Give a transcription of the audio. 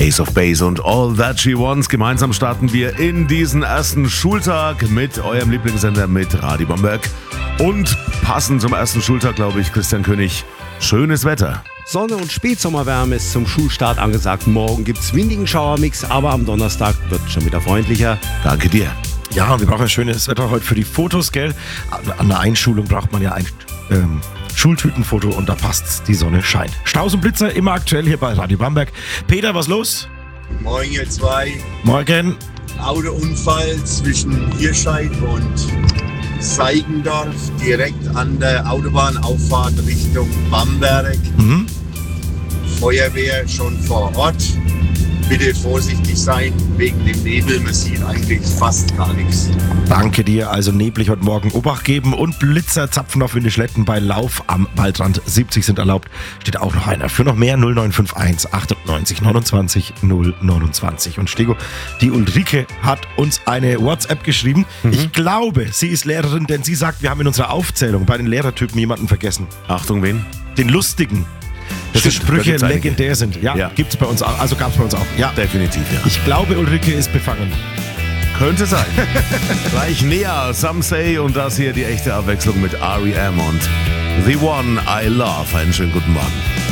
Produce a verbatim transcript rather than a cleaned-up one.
Ace of Base und All That She Wants. Gemeinsam starten wir in diesen ersten Schultag mit eurem Lieblingssender, mit Radio Bamberg. Und passend zum ersten Schultag, glaube ich, Christian König, schönes Wetter. Sonne und Spätsommerwärme ist zum Schulstart angesagt. Morgen gibt's windigen Schauermix, aber am Donnerstag wird es schon wieder freundlicher. Danke dir. Ja, und wir brauchen ein schönes Wetter heute für die Fotos, gell? An der Einschulung braucht man ja ein ähm, Schultütenfoto und da passt's, die Sonne scheint. Staus und Blitzer immer aktuell hier bei Radio Bamberg. Peter, was los? Moin ihr zwei. Morgen. Autounfall zwischen Hirscheid und Seigendorf, direkt an der Autobahnauffahrt Richtung Bamberg. Mhm. Feuerwehr schon vor Ort. Bitte vorsichtig sein wegen dem Nebel. Man sieht eigentlich fast gar nichts. Danke dir. Also neblig heute Morgen Obacht geben und Blitzer zapfen auf Windischletten bei Lauf am Waldrand. siebzig sind erlaubt. Steht auch noch einer. Für noch mehr null neun fünf eins achtundneunzig neunundzwanzig null neunundzwanzig. Und Stego, die Ulrike hat uns eine WhatsApp geschrieben. Mhm. Ich glaube, sie ist Lehrerin, denn sie sagt, wir haben in unserer Aufzählung bei den Lehrertypen jemanden vergessen. Achtung, wen? Den Lustigen. Dass die Sprüche da legendär einige. sind. Ja, ja. Gibt's bei uns auch. Also gab's bei uns auch. Ja, definitiv, ja. Ich glaube, Ulrike ist befangen. Könnte sein. Gleich näher, Some Say, und das hier die echte Abwechslung mit R E M und The One I Love. Einen schönen guten Morgen.